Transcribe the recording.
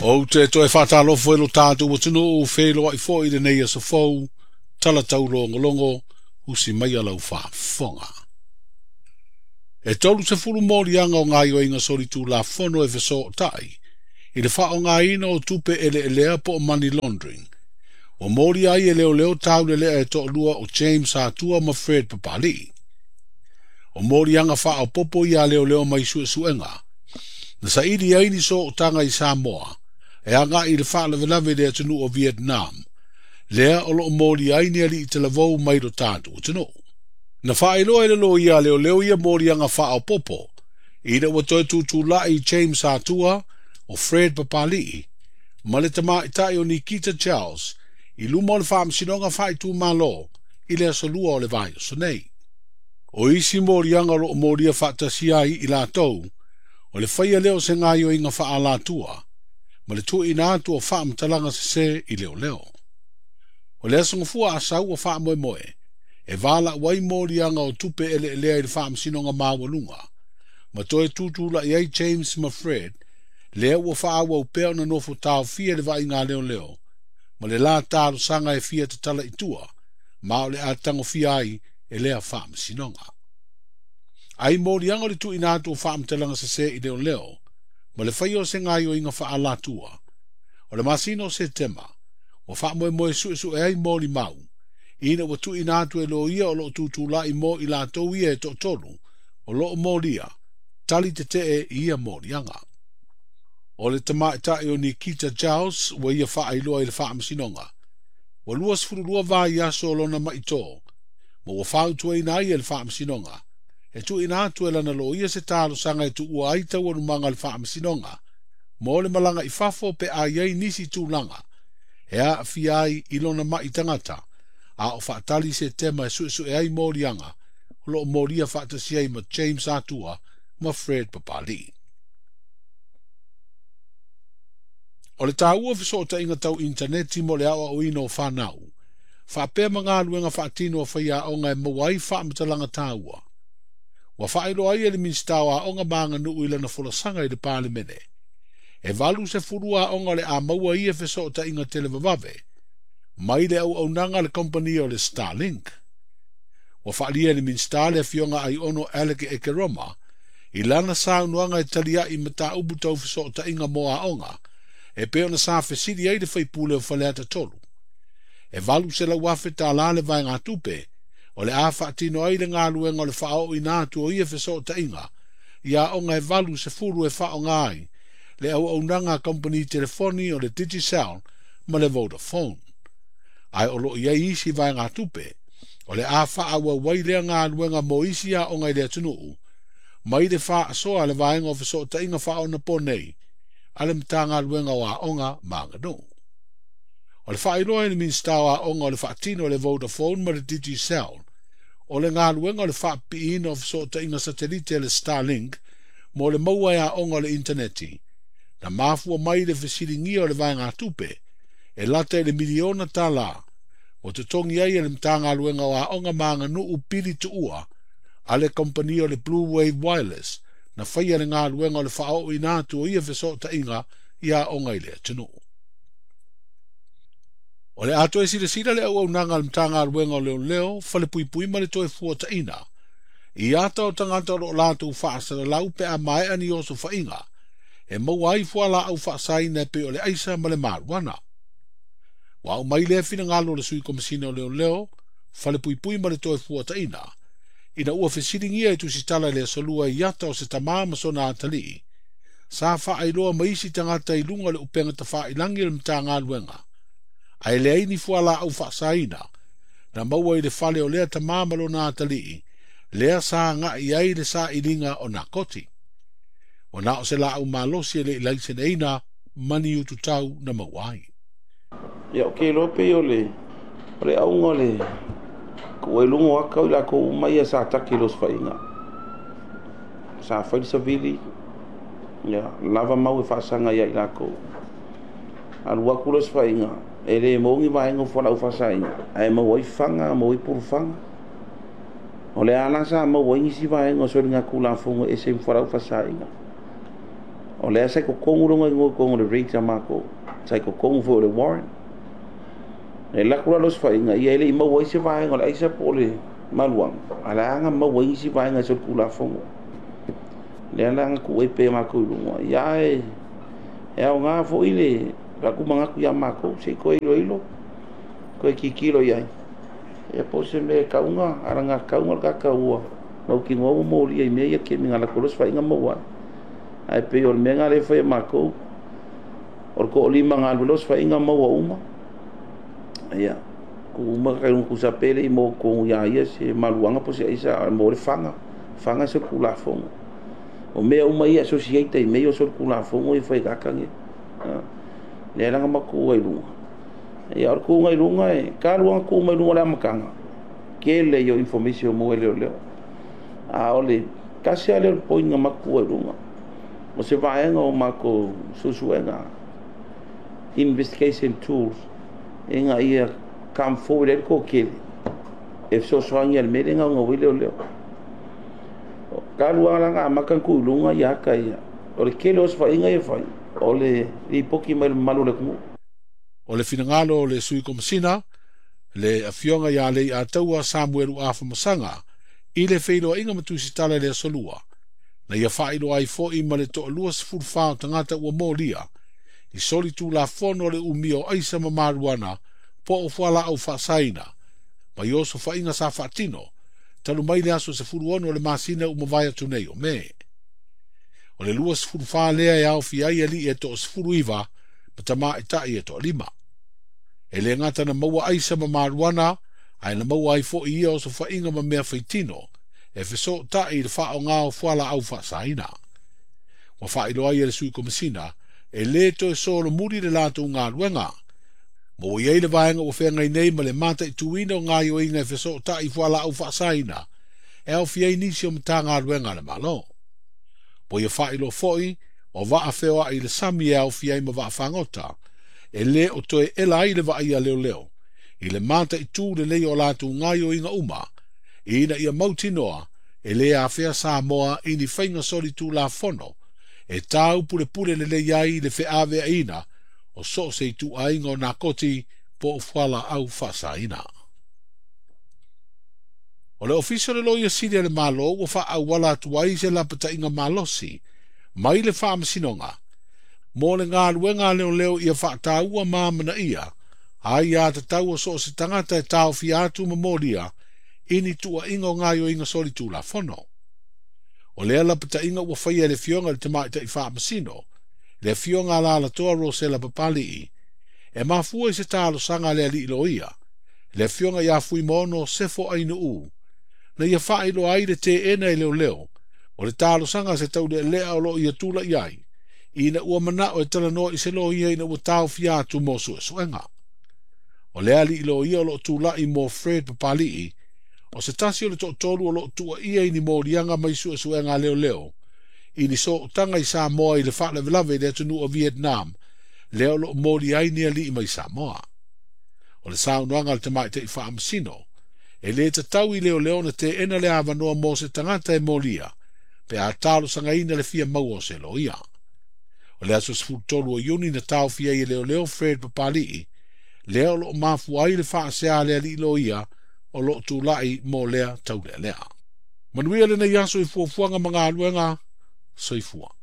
O te toe whātālofo e lo tātou o tino o whelo ai fo i de nei asa fau, tala tau longo, usi mai alau whaafonga. E tolu se fulu mōrianga o ngā ioinga sori tū la fono e wheso o tai, i le wha o ngā ina o tupe elea po o money laundering. O mōri ai e leo tau le lea e to lua o James Hatua ma Fred Papali. O mōrianga wha o popo i a leo mai suenga. Na sa idi aini so o tanga i Samoa, e anga i le wha lave lea tunu o Vietnam, lea o lo mōri aini ali i te lavou mai do tātu o tunu. Na wha ilo e lo ia leo ia mōrianga wha o popo, i le watoe tūtū lai James Hatua o Fred Papali, ma le tama i tai o Nikita Charles, i luma o le wha amsinonga wha i tū malo, i le asolua o le vai o sonei. O isi mōrianga lo mōria wha tasiai i la tau, o le whaia leo se ngā yo inga wha a la tua, ma le tu ina atu o wha amtalanga se i leo. O le asonga fua a sau o wha moe, e wala wai mōrianga o tupe elea i le wha amsinonga māwalunga, ma toe tūtula i ai James ma Fred, lea ua wha awa upea na nofo tau fia le vai ngā leo, ma le la tāru sanga e fia te tala i tua, ma o le atango fia ai e lea wha amsinonga. Ai mōrianga le tu ina atu o wha amtalanga se i leo, ma le whaio se ngā yo inga wha ala tua, o le masino se tema, o wha moe su e ai mōri mau, ina wa tu ina atu e lo ia o lo tutu la i mo i la tau ia e tolu, o lo mōria, tali te ia mōrianga. O le tama i tae o Nikita Charles, wa ia wha ailoa i le wha amsinonga, wa luas furulua vai aso lona maito, ma wa whau tua ina ia le wha amsinonga, e tu ina atu e lana lo ia se talo sanga e tu ua aita wanu manga le wha amsinonga, ma le malanga i fafo pe a iei nisi tu langa, e a fiai ilona mai tangata, a o whaatali se tema e su e ai mōrianga, o lo mōria whaatasiai ma James Hatua ma Fred Papali. O le tā ua fisota inga tau interneti mo le awa o ino o whanau, whaapea mga luenga whaatino o whaia o ngai mawai whaamatalanga tā ua. Wa whaelo ai ele minstawa o nga maanga nuu ila na fulasanga i le pāle mene. E valu se furua o nga le a maua ia fisota inga televavave, mai le au nanga le kompani o le Starlink. Wa whaalia le minstale fionga ai ono aleke e keroma, i lana saunuanga e talia i mata ubu tau fisota inga moa onga, e peo na sa fesiri ai de whaipule o whaleata tolu. E valu se la wafe ta lale vai ngā tupe, o le a whaatino ai le ngā luenga o le whaao i nātu o ia fesota inga, ia onga e valu se furu e whao ngai, le au nanga company telefoni o le Digicel ma le Vodafone. Ai o lo ia isi vai ngā tupe, o le a whaawa wailea ngā luenga mo isi a onga i le atunuu, mai le wha asoa le vaenga o fesota inga whao na ponei, ale mtanga luenga o a onga manganu. O le whailoa ni minstawa onga o le whaatino o le Vodafone ma le Digicel, o le ngā luenga o le whaapiina o fesota inga satelite le Starlink, mo le maua a onga o le interneti, na mafua mai le fesiringia o le vai ngā tupe, e lata le miliona tala, o te tongi ai le mtanga luenga o a onga manganu upiri tu ua, ale kompani o le Blue Wave Wireless, na whaia le ngā luenga o le whaao i nātu o ia fesota inga ia onga i le tunu. O le ato e sira le au nanga le mtanga luenga o leo, whale pui ma le toe fuata ina. I ata o tangata o lātu whaasara lau pe a mai ani o so whainga, e mawai fua la au whaasai ne pe o le aisa ma le maruana. Wa au mai le fina ngalo le sui komisina o leo, whale pui ma le toe fuata ina. Ina ua fesiringia e tu si tala le solua i ata o se tamama so na atali. Sa wha ailoa maisi tangata i lunga le upenga ta wha ilangi le mtanga luenga. Ai le aini fua la au whaasaina, na maua i le whale o lea tamama lo na atali, lea sa nga i ai le sa ilinga o na koti. O na o se la au malosi le ilaisen eina mani utu tau na mawai. Ia o ke lope o le au ngole, ko e lungo waka i la ko mai a sa taki los whainga. Sa whaili sa vili, lava mau e whaasanga ia i la ko. Alua kulos whainga, e le mongi vaenga whala u whasainga, e mawai whanga, mawai puru whanga. O le ala sa mawai ngisi vaenga o soringa kula funga e se whala u whasainga. O lea sai ko kongu ronga ingo kongu le reita mako. Sai ko kongu fo le warrant. E la kura los fa inga ia ele ima wai se vai ngol aisa po le maluang. Ala anga ma wai si vai nga so kula fongo. Le ala anga ku pe mako lunga. Ia e au nga fo ile ka ku manga ku ya mako se ko ilo. Ko ki kilo ia. E po se me ka unga aranga ka unga ka ka ua. Mau ki ngo mo li e me ia ke minga la kolos fa inga mo wa. Ai pe or menga le foi mako or ko lima ngal los fa inga mo wa uma ya ku uma ka ku sa pele mo ko ya se maluanga po se isa mo le fanga se kula fong o me uma ia associate me yo so kula fong e foi kakange le langa mako ai lu ya or ku ngai lunga e ka luanga ku mai lunga la makanga ke le yo information mo le a ole kasi ale po inga mako ai lunga o se vaenga o mako susuenga investigation tools inga ia come forward e ko kele e so soanga le merenga ngo wile leo kalu ala makan ku lunga ya kai o le kele os fa inga e fai o le i poki mal malu le ku o le finangalo le sui komsina le afionga ya le ataua Samuel Uafa Masanga i le feilo inga matusi tala le solua na ia whaelo ai fo i male to lua sifuru whao tangata ua mōlia i soli tū la whono le umio aisa mamaruana po o whala au whaasaina ma i oso whainga sa whaatino talu mai le aso sifuru ono le masina umawaya tunei o me o le lua sifuru wha lea e au fi ai ali e to sifuru iwa ma tama e tai e to lima e le ngata na maua aisa mamaruana ai na maua ai fo i ia oso whainga ma mea whaitino e feso tai le whao ngao whala au whaasaina. Wa whaelo ai le sui komisina, e leto e solo muri le lato ngā ruenga. Mo i eile vaenga o whenga i nei ma le mata i tuina o ngā yo inga e feso tai whala au whaasaina, e au fiei nisi o mta ngā ruenga le malo. Mo i whaelo foi, o waa whewa i le sami e au fiei ma waa whangota, e le o toe ela i le waa ia leo leo, i le mata i tu le leo lato ngā yo inga uma, ina ia mautinoa e le a fea Samoa ini whainga sori tū la whono e tau pure le iai le whea avea ina o so se tu ainga o nā koti po o whala au whasaina. O le ofisio le loia siria le malo o wha au wala tuai se lapata inga malosi mai le wha masinonga. Mo le ngā luenga leo ia wha taua mamana ia ai a te tau o so se tangata e tau fi atu mamoria ini tua inga o ngāio inga sori tū la whono. O lea lapata inga ua whaia le fionga le tamai ta i wha masino, le fionga la la toa Rosela Papali i, e mafua i se tālo sanga lea li ilo ia, le fionga ia fui mono sefo ainu u, na ia wha ilo ai le te ena i leo, o le tālo sanga se tau le lea o lo ia tūla iai, ina ua mana o e tala noa i se lo ia ina ua tau fia tu mosu e suenga. O lea li ilo ia o lo tūla i mo Fred Papali i, o se tasi o le tolu o lo tua ia ini mōrianga mai su suenga leo, ini so tanga i Samoa i le whale velave le tunu o Vietnam, leo lo mōri aini ali i mai Samoa. O le saunuanga le tamai te i wha amasino, e le te tau i leo na te ena le awanoa mō se tangata e mōria, pe a talo sanga ina le fia mau o se lo ia. O le aso sifu tolu o yuni na tau fia i leo Fred Papali, leo lo mafu ai le wha sea le ali lo ia, o lo tu lai mo lea tau lea. Manuia le na yaso i fuafuanga mga aluenga, soifua.